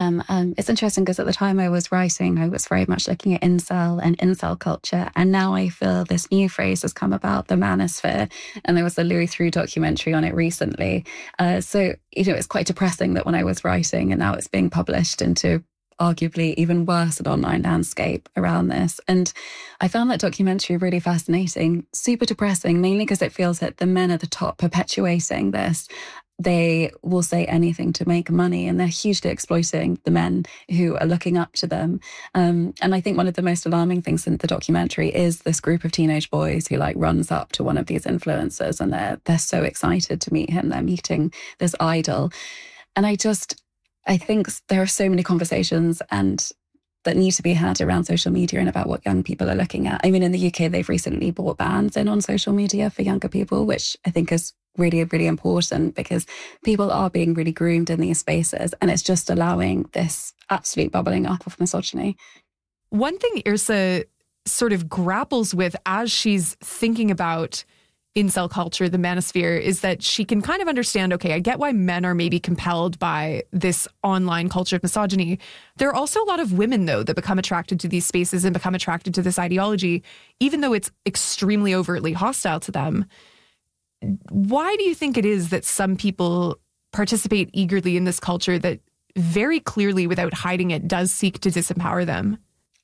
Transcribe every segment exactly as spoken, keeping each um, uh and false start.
them. Um, it's interesting because at the time I was writing, I was very much looking at incel and incel culture. And now I feel this new phrase has come about, the manosphere. And there was a Louis Theroux documentary on it recently. Uh, so, you know, it's quite depressing that when I was writing and now it's being published into arguably even worse an online landscape around this. And I found that documentary really fascinating, super depressing, mainly because it feels that the men at the top perpetuating this, they will say anything to make money, and they're hugely exploiting the men who are looking up to them. Um, and I think one of the most alarming things in the documentary is this group of teenage boys who like runs up to one of these influencers and they're they're so excited to meet him. They're meeting this idol. And I just, I think there are so many conversations and that need to be had around social media and about what young people are looking at. I mean, in the U K, they've recently brought bans in on social media for younger people, which I think is really, really important because people are being really groomed in these spaces and it's just allowing this absolute bubbling up of misogyny. One thing Yrsa sort of grapples with as she's thinking about incel culture, the manosphere, is that she can kind of understand, okay, I get why men are maybe compelled by this online culture of misogyny. There are also a lot of women, though, that become attracted to these spaces and become attracted to this ideology, even though it's extremely overtly hostile to them. Why do you think it is that some people participate eagerly in this culture that very clearly, without hiding it, does seek to disempower them?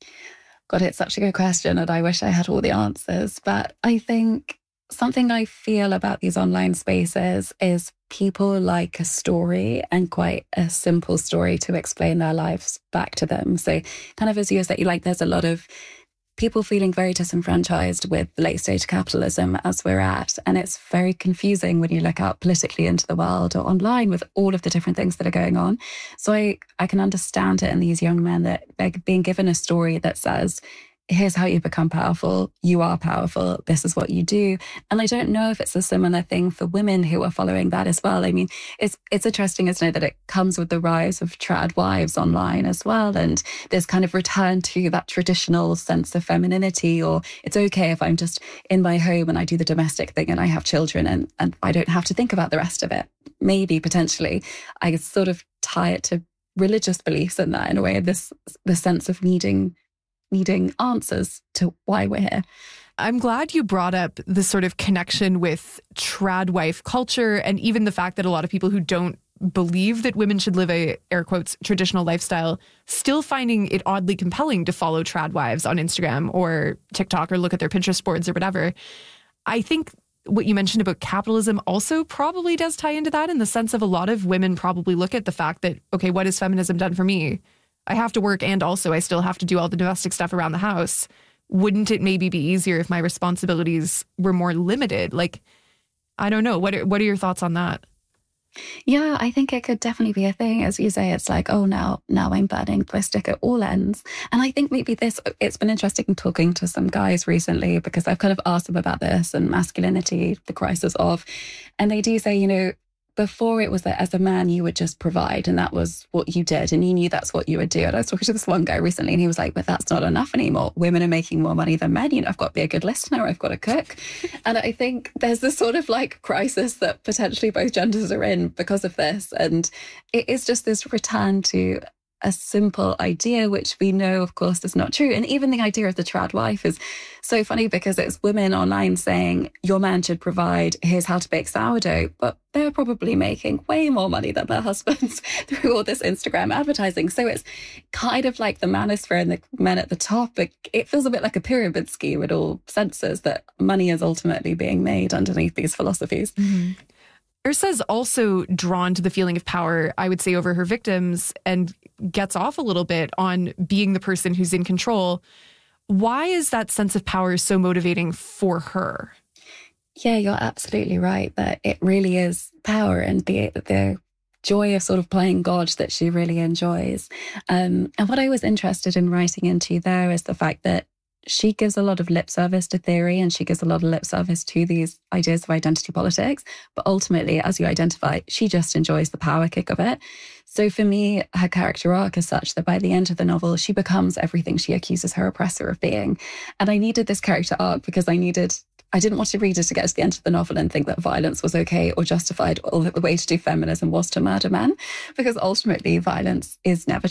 God, it's such a good question, and I wish I had all the answers. But I think something I feel about these online spaces is people like a story, and quite a simple story to explain their lives back to them. So kind of as you said, like there's a lot of people feeling very disenfranchised with the late stage capitalism as we're at. And it's very confusing when you look out politically into the world or online with all of the different things that are going on. So I, I can understand it in these young men that they're being given a story that says, here's how you become powerful. You are powerful. This is what you do. And I don't know if it's a similar thing for women who are following that as well. I mean, it's it's interesting, isn't it, that it comes with the rise of trad wives online as well. And there's kind of return to that traditional sense of femininity, or it's okay if I'm just in my home and I do the domestic thing and I have children and, and I don't have to think about the rest of it. Maybe potentially I sort of tie it to religious beliefs in that in a way, this the sense of needing needing answers to why we're here. I'm glad you brought up the sort of connection with trad wife culture and even the fact that a lot of people who don't believe that women should live a, air quotes, traditional lifestyle, still finding it oddly compelling to follow trad wives on Instagram or TikTok or look at their Pinterest boards or whatever. I think what you mentioned about capitalism also probably does tie into that, in the sense of a lot of women probably look at the fact that, okay, what has feminism done for me? I have to work and also I still have to do all the domestic stuff around the house. Wouldn't it maybe be easier if my responsibilities were more limited? Like, I don't know. What are, what are your thoughts on that? Yeah, I think it could definitely be a thing. As you say, it's like, oh, now, now I'm burning the stick at all ends. And I think maybe this, it's been interesting talking to some guys recently because I've kind of asked them about this and masculinity, the crisis of, and they do say, you know, before it was that as a man, you would just provide and that was what you did and you knew that's what you would do. And I was talking to this one guy recently and he was like, but that's not enough anymore. Women are making more money than men. You know, I've got to be a good listener. I've got to cook. And I think there's this sort of like crisis that potentially both genders are in because of this. And it is just this return to a simple idea, which we know, of course, is not true. And even the idea of the trad wife is so funny because it's women online saying, your man should provide, here's how to bake sourdough. But they're probably making way more money than their husbands through all this Instagram advertising. So it's kind of like the manosphere and the men at the top. But it feels a bit like a pyramid scheme in all senses, that money is ultimately being made underneath these philosophies. Mm-hmm. Yrsa's also drawn to the feeling of power, I would say, over her victims and gets off a little bit on being the person who's in control. Why is that sense of power so motivating for her? Yeah, you're absolutely right that it really is power and the the joy of sort of playing God that she really enjoys. Um, and what I was interested in writing into there is the fact that she gives a lot of lip service to theory and she gives a lot of lip service to these ideas of identity politics. But ultimately, as you identify, she just enjoys the power kick of it. So for me, her character arc is such that by the end of the novel, she becomes everything she accuses her oppressor of being. And I needed this character arc because I needed... I didn't want to read it to get to the end of the novel and think that violence was okay or justified, or that the way to do feminism was to murder men, because ultimately violence is never